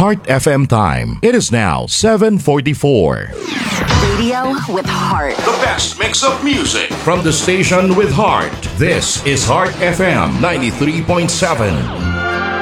Heart FM time. It is now 7:44. Radio with heart. The best mix of music from the station with heart. This is Heart FM 93.7.